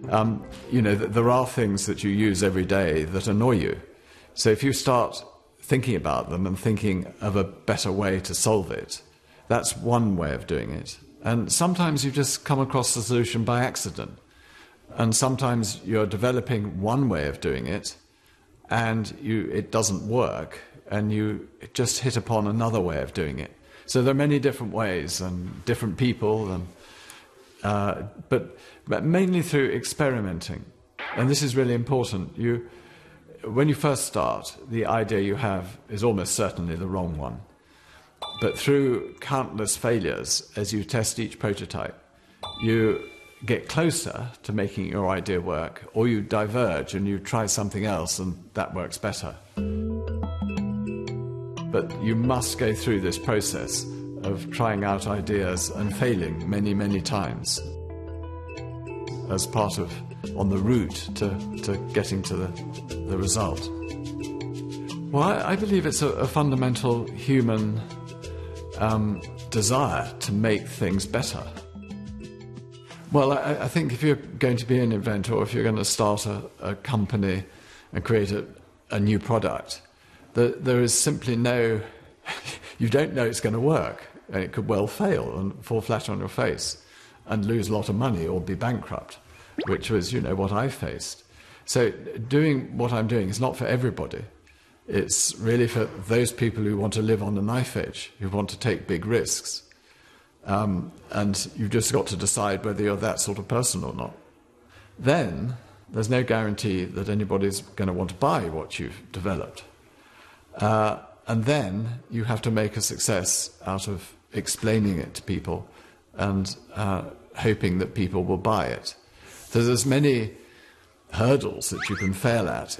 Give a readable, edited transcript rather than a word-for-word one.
There are things that you use every day that annoy you. So if you start thinking about them and thinking of a better way to solve it, that's one way of doing it. And sometimes you just come across the solution by accident. And sometimes you're developing one way of doing it, and it doesn't work, and you just hit upon another way of doing it. So there are many different ways and different people, but mainly through experimenting. And this is really important. When you first start, the idea you have is almost certainly the wrong one. But through countless failures, as you test each prototype, you get closer to making your idea work, or you diverge and you try something else and that works better. But you must go through this process of trying out ideas and failing many, many times as part of on the route to getting to the result. Well, I believe it's a fundamental human desire to make things better. Well, I think if you're going to be an inventor, or if you're going to start a company and create a new product, there is simply no... You don't know it's going to work. And it could well fail and fall flat on your face and lose a lot of money or be bankrupt, which was, what I faced. So doing what I'm doing is not for everybody. It's really for those people who want to live on the knife edge, who want to take big risks. And you've just got to decide whether you're that sort of person or not. Then there's no guarantee that anybody's going to want to buy what you've developed. And then you have to make a success out of explaining it to people and hoping that people will buy it. So there's many hurdles that you can fail at